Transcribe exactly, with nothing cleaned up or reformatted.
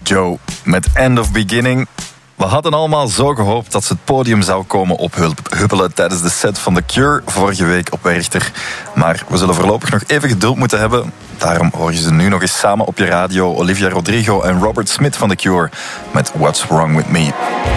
Joe met End of Beginning. We hadden allemaal zo gehoopt dat ze het podium zou komen ophuppelen tijdens de set van The Cure vorige week op Werchter. Maar we zullen voorlopig nog even geduld moeten hebben. Daarom hoor je ze nu nog eens samen op je radio. Olivia Rodrigo en Robert Smith van The Cure met What's Wrong With Me.